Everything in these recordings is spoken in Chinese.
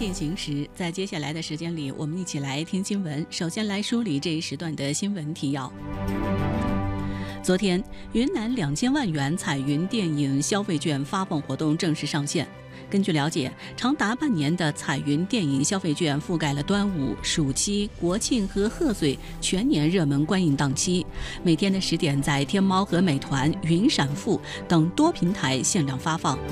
进行时，在接下来的时间里，我们一起来听新闻。首先来梳理这一时段的新闻提要。昨天，云南2000万元彩云电影消费券发放活动正式上线。根据了解，长达半年的彩云电影消费券覆盖了端午、暑期、国庆和贺岁全年热门观影档期。每天的10点，在天猫和美团、云闪付等多平台限量发放。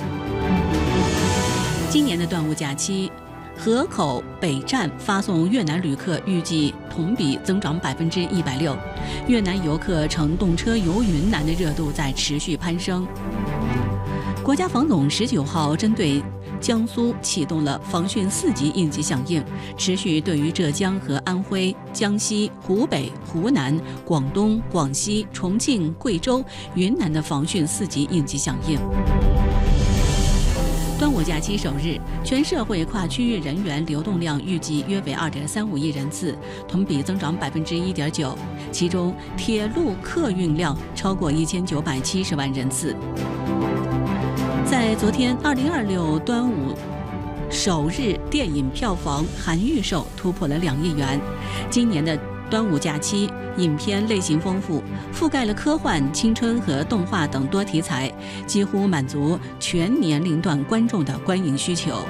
今年的端午假期，河口、北站发送越南旅客预计同比增长160%，越南游客乘动车游云南的热度在持续攀升。国家防总19号针对江苏启动了防汛4级应急响应，持续对于浙江和安徽、江西、湖北、湖南、广东、广西、重庆、贵州、云南的防汛4级应急响应。端午假期首日，全社会跨区域人员流动量预计约为2.35亿人次，同比增长1.9%，其中铁路客运量超过1970万人次。在昨天2026端午首日电影票房含预售突破了2亿元。今年的端午假期影片类型丰富，覆盖了科幻、青春和动画等多题材，几乎满足全年龄段观众的观影需求。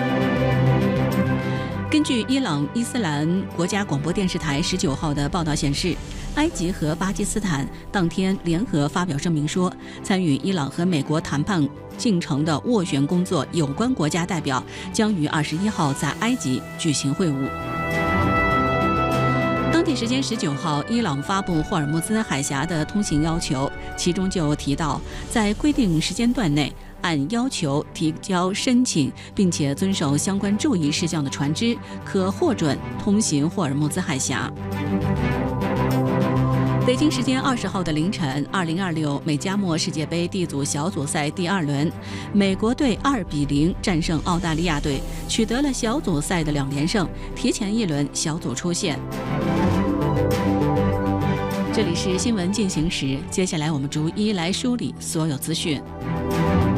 根据伊朗伊斯兰国家广播电视台19号的报道显示，埃及和巴基斯坦当天联合发表声明说，参与伊朗和美国谈判进程的斡旋工作有关国家代表将于21号在埃及举行会晤。当地时间19号，伊朗发布霍尔木兹海峡的通行要求，其中就提到，在规定时间段内按要求提交申请并且遵守相关注意事项的船只，可获准通行霍尔木兹海峡。北京时间20号的凌晨，2026美加墨世界杯 D 组小组赛第2轮，美国队2-0战胜澳大利亚队，取得了小组赛的2连胜，提前1轮小组出线。这里是新闻进行时，接下来我们逐一来梳理所有资讯。